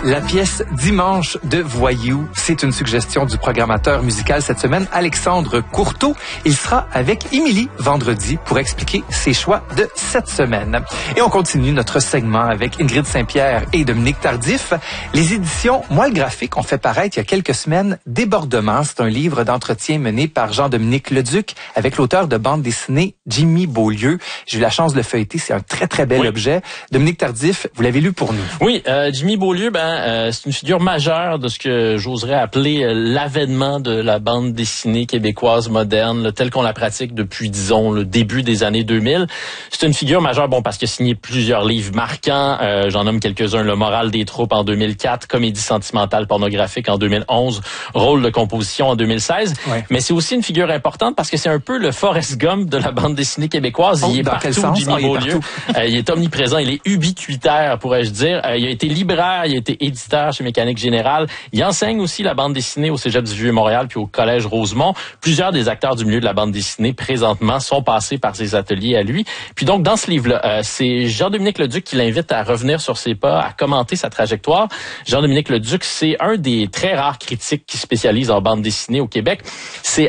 La pièce Dimanche de Voyou, c'est une suggestion du programmateur musical cette semaine, Alexandre Courteau. Il sera avec Émilie vendredi pour expliquer ses choix de cette semaine. Et on continue notre segment avec Ingrid Saint-Pierre et Dominique Tardif. Les éditions Moelle Graphique ont fait paraître il y a quelques semaines Débordement. C'est un livre d'entretien mené par Jean-Dominique Leduc avec l'auteur de bande dessinée Jimmy Beaulieu. J'ai eu la chance de le feuilleter, c'est un très très bel objet. Dominique Tardif, vous l'avez lu pour nous. Oui, Jimmy Beaulieu, c'est une figure majeure de ce que j'oserais appeler l'avènement de la bande dessinée québécoise moderne, telle qu'on la pratique depuis, disons, le début des années 2000. C'est une figure majeure, parce qu'il a signé plusieurs livres marquants. J'en nomme quelques-uns. Le Moral des troupes en 2004, Comédie sentimentale pornographique en 2011, Rôle de composition en 2016. Ouais. Mais c'est aussi une figure importante parce que c'est un peu le Forrest Gump de la bande dessinée québécoise. Il est partout, Jimmy Beaulieu. Il est omniprésent, il est ubiquitaire, pourrais-je dire. Il a été libraire, il a été éditeur chez Mécanique Générale. Il enseigne aussi la bande dessinée au Cégep du Vieux-Montréal puis au Collège Rosemont. Plusieurs des acteurs du milieu de la bande dessinée présentement sont passés par ses ateliers à lui. Puis donc, dans ce livre-là, c'est Jean-Dominique Leduc qui l'invite à revenir sur ses pas, à commenter sa trajectoire. Jean-Dominique Leduc, c'est un des très rares critiques qui spécialise en bande dessinée au Québec. C'est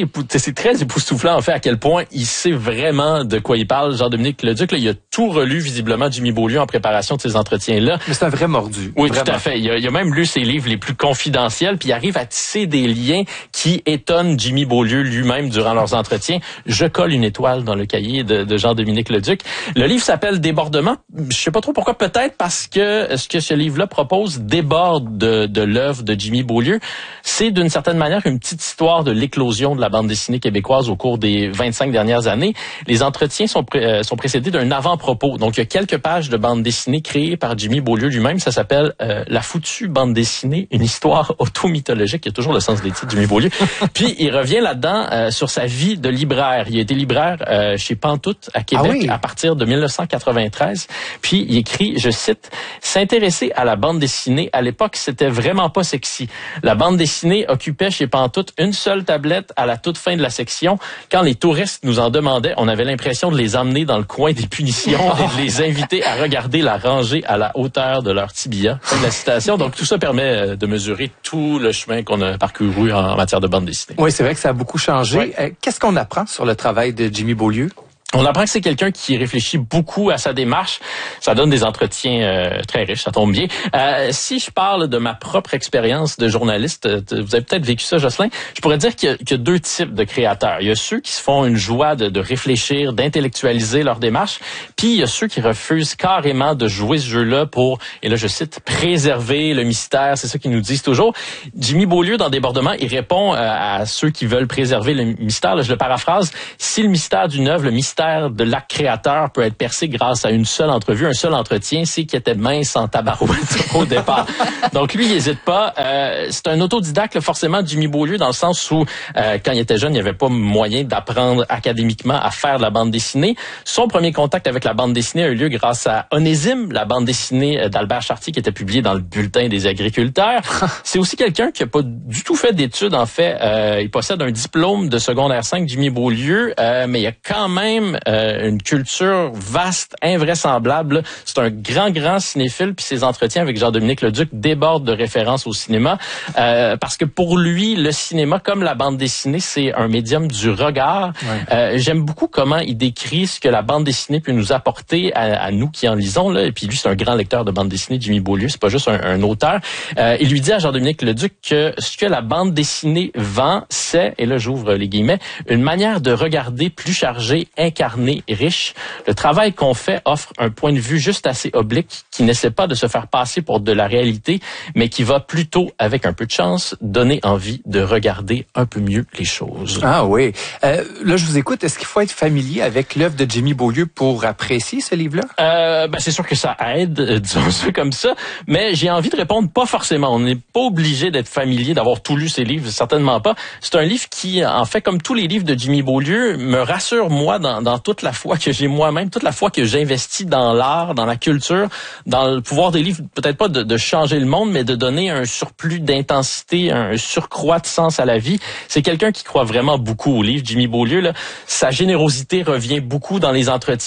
très époustouflant, en fait, à quel point il sait vraiment de quoi il parle. Jean-Dominique Leduc, là, il a tout relu, visiblement, Jimmy Beaulieu en préparation de ces entretiens-là. Mais c'est un vrai mordu. Oui, vraiment. Tout à fait. Il a même lu ses livres les plus confidentiels, puis il arrive à tisser des liens qui étonnent Jimmy Beaulieu lui-même durant leurs entretiens. Je colle une étoile dans le cahier de Jean-Dominique Leduc. Le livre s'appelle Débordement. Je sais pas trop pourquoi, peut-être parce que ce que ce livre-là propose déborde de l'œuvre de Jimmy Beaulieu. C'est d'une certaine manière une petite histoire de l'éclosion de la bande dessinée québécoise au cours des 25 dernières années. Les entretiens sont précédés d'un avant-propos. Donc, il y a quelques pages de bande dessinée créées par Jimmy Beaulieu lui-même. Ça s'appelle La foutue bande dessinée, une histoire auto-mythologique. Il y a toujours le sens des titres, Jimmy Beaulieu. Puis, il revient là-dedans sur sa vie de libraire. Il a été libraire chez Pantoute à Québec à partir de 1993. Puis, il écrit, je cite, « S'intéresser à la bande dessinée, à l'époque, c'était vraiment pas sexy. La bande dessinée occupait chez Pantoute une seule tablette à la toute fin de la section. Quand les touristes nous en demandaient, on avait l'impression de les emmener dans le coin des punitions et de les inviter à regarder la rangée à la hauteur de leur tibia. » Fin de la citation. Donc, tout ça permet de mesurer tout le chemin qu'on a parcouru en matière de bande dessinée. Oui, c'est vrai que ça a beaucoup changé. Ouais. Qu'est-ce qu'on apprend sur le travail de Jimmy Beaulieu? On apprend que c'est quelqu'un qui réfléchit beaucoup à sa démarche. Ça donne des entretiens très riches, ça tombe bien. Si je parle de ma propre expérience de journaliste, vous avez peut-être vécu ça, Jocelyn, je pourrais dire qu'il y a deux types de créateurs. Il y a ceux qui se font une joie de réfléchir, d'intellectualiser leur démarche, puis il y a ceux qui refusent carrément de jouer ce jeu-là pour, et là je cite, préserver le mystère. C'est ça qu'ils nous disent toujours. Jimmy Beaulieu, dans Débordement, il répond à ceux qui veulent préserver le mystère. Là, je le paraphrase. Si le mystère d'une œuvre, le mystère de l'acte créateur peut être percé grâce à une seule entrevue, un seul entretien, c'est qu'il était mince en tabarouette au départ. Donc lui, il n'hésite pas. C'est un autodidacte, forcément, Jimmy Beaulieu, dans le sens où, quand il était jeune, il n'y avait pas moyen d'apprendre académiquement à faire de la bande dessinée. Son premier contact avec la bande dessinée a eu lieu grâce à Onésime, la bande dessinée d'Albert Chartier, qui était publiée dans le Bulletin des agriculteurs. C'est aussi quelqu'un qui n'a pas du tout fait d'études, en fait. Il possède un diplôme de secondaire 5, Jimmy Beaulieu, mais il a quand même une culture vaste, invraisemblable. C'est un grand cinéphile, puis ses entretiens avec Jean-Dominique Leduc débordent de références au cinéma, parce que pour lui, le cinéma, comme la bande dessinée, c'est un médium du regard. Ouais. J'aime beaucoup comment il décrit ce que la bande dessinée peut nous apporter à nous qui en lisons, là. Et puis lui, c'est un grand lecteur de bande dessinée, Jimmy Beaulieu, c'est pas juste un auteur. Il lui dit à Jean-Dominique Leduc que ce que la bande dessinée vend, c'est, et là j'ouvre les guillemets, une manière de regarder plus chargée, incarné et riche. Le travail qu'on fait offre un point de vue juste assez oblique qui n'essaie pas de se faire passer pour de la réalité, mais qui va plutôt, avec un peu de chance, donner envie de regarder un peu mieux les choses. Ah oui. Là, je vous écoute. Est-ce qu'il faut être familier avec l'œuvre de Jimmy Beaulieu pour apprécier ce livre-là? C'est sûr que ça aide, disons ça comme ça, mais j'ai envie de répondre pas forcément. On n'est pas obligé d'être familier, d'avoir tout lu ses livres, certainement pas. C'est un livre qui, en fait, comme tous les livres de Jimmy Beaulieu, me rassure, moi, dans toute la foi que j'ai moi-même, toute la foi que j'investis dans l'art, dans la culture, dans le pouvoir des livres, peut-être pas de changer le monde, mais de donner un surplus d'intensité, un surcroît de sens à la vie. C'est quelqu'un qui croit vraiment beaucoup aux livres, Jimmy Beaulieu. Là, sa générosité revient beaucoup dans les entretiens.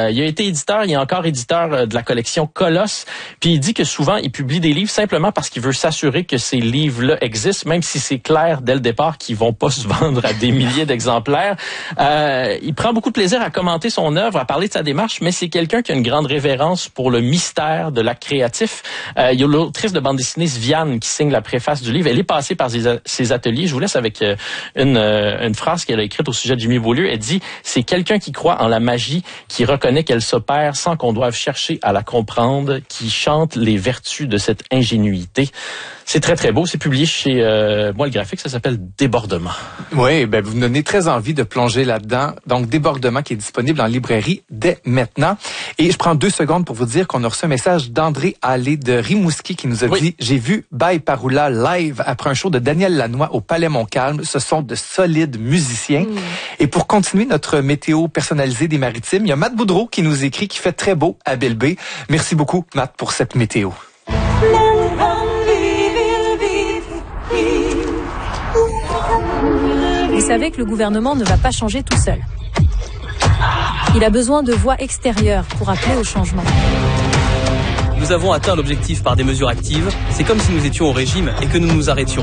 Il a été éditeur, il est encore éditeur de la collection Colosse. Puis il dit que souvent, il publie des livres simplement parce qu'il veut s'assurer que ces livres-là existent, même si c'est clair dès le départ qu'ils vont pas se vendre à des milliers d'exemplaires. Il prend beaucoup de plaisir à commenter son œuvre, à parler de sa démarche, mais c'est quelqu'un qui a une grande révérence pour le mystère de l'acte créatif. Il y a l'autrice de bande dessinée Viviane qui signe la préface du livre. Elle est passée par ses ateliers. Je vous laisse avec une phrase qu'elle a écrite au sujet de Jimmy Beaulieu. Elle dit « C'est quelqu'un qui croit en la magie, qui reconnaît qu'elle s'opère sans qu'on doive chercher à la comprendre, qui chante les vertus de cette ingénuité. » C'est très, très beau. C'est publié chez Moi le Graphique. Ça s'appelle Débordement. Oui, ben vous me donnez très envie de plonger là-dedans. Donc, Débordement qui est disponible en librairie dès maintenant. Et je prends 2 secondes pour vous dire qu'on a reçu un message d'André Allé de Rimouski qui nous a dit « J'ai vu Bye Paroula live après un show de Daniel Lanois au Palais Montcalm. Ce sont de solides musiciens. » Et pour continuer notre météo personnalisée des Maritimes, il y a Matt Boudreau qui nous écrit qu'il fait très beau à Belle-Baie. Merci beaucoup, Matt, pour cette météo. Vous savez que le gouvernement ne va pas changer tout seul. Il a besoin de voix extérieures pour appeler au changement. Nous avons atteint l'objectif par des mesures actives. C'est comme si nous étions au régime et que nous nous arrêtions.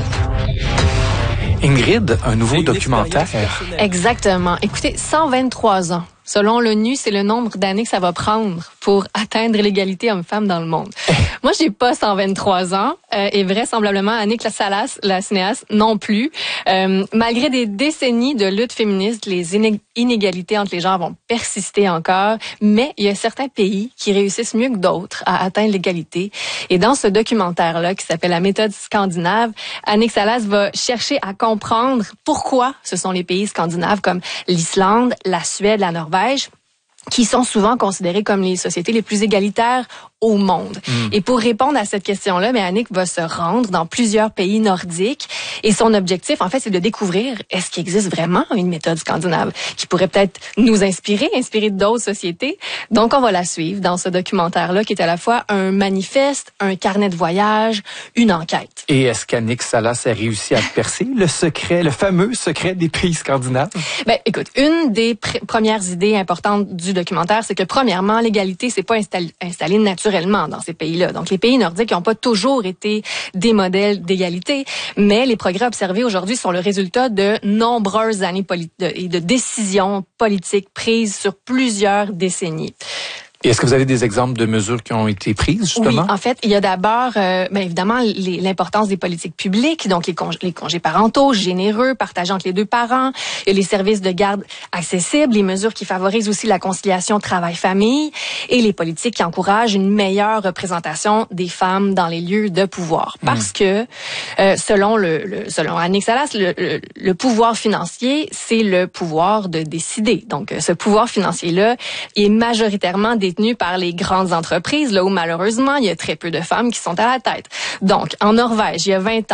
Ingrid, un nouveau documentaire. Exactement. Écoutez, 123 ans. Selon l'ONU, c'est le nombre d'années que ça va prendre pour atteindre l'égalité homme-femme dans le monde. Moi, j'ai pas 123 ans et vraisemblablement Annick Salas, la cinéaste, non plus. Malgré des décennies de lutte féministe, les inégalités entre les genres vont persister encore, mais il y a certains pays qui réussissent mieux que d'autres à atteindre l'égalité. Et dans ce documentaire-là, qui s'appelle La méthode scandinave, Annick Salas va chercher à comprendre pourquoi ce sont les pays scandinaves comme l'Islande, la Suède, la Norvège, qui sont souvent considérées comme les sociétés les plus égalitaires au monde. Et pour répondre à cette question-là, Annick va se rendre dans plusieurs pays nordiques et son objectif, en fait, c'est de découvrir est-ce qu'il existe vraiment une méthode scandinave qui pourrait peut-être nous inspirer d'autres sociétés. Donc, on va la suivre dans ce documentaire-là qui est à la fois un manifeste, un carnet de voyage, une enquête. Et est-ce qu'Annick Salas a réussi à percer le secret, le fameux secret des pays scandinaves? Écoute, une des premières idées importantes du documentaire, c'est que premièrement, l'égalité, c'est pas installé naturellement dans ces pays-là. Donc, les pays nordiques n'ont pas toujours été des modèles d'égalité, mais les progrès observés aujourd'hui sont le résultat de nombreuses années et de décisions politiques prises sur plusieurs décennies. Et est-ce que vous avez des exemples de mesures qui ont été prises, justement? Oui, en fait, il y a d'abord, évidemment, l'importance des politiques publiques, donc les congés parentaux généreux, partagés entre les 2 parents, il y a les services de garde accessibles, les mesures qui favorisent aussi la conciliation travail-famille et les politiques qui encouragent une meilleure représentation des femmes dans les lieux de pouvoir. Parce que, selon Annick Salas, le pouvoir financier, c'est le pouvoir de décider. Donc, ce pouvoir financier-là est majoritairement détenu par les grandes entreprises, là où malheureusement, il y a très peu de femmes qui sont à la tête. Donc, en Norvège, il y a 20 ans,